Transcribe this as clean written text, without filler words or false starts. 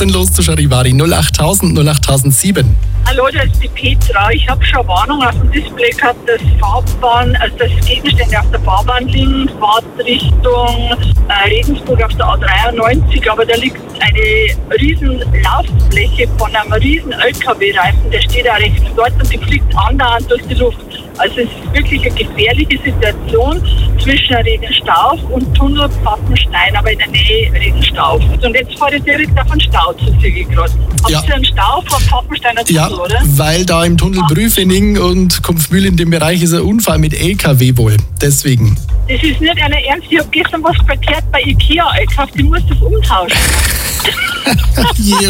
denn los zu Charivari? 08000 08007. Hallo, das ist die Petra. Ich habe schon Warnung auf dem Display gehabt, dass Gegenstände auf der Fahrbahn liegen, Fahrtrichtung Regensburg auf der A93, aber da liegt eine riesen Lauffläche von einem riesen LKW-Reifen, der steht auch rechts dort und die fliegt andauernd durch die Luft. Also es ist wirklich eine gefährliche Situation zwischen Regenstauf und Tunnel Pfaffenstein, aber in der Nähe Regenstauf. Und jetzt fahre ich direkt auf den Stau zu, sehe ich gerade. Habt ihr einen Stau vor Pfaffensteiner Tunnel, Ja, oder? weil da im Tunnel Brüfening und Kumpfmühl in dem Bereich ist ein Unfall mit LKW wohl. Deswegen. Das ist nicht einer Ernst. Ich habe gestern was verkehrt bei Ikea gekauft. Ich muss das umtauschen. Je,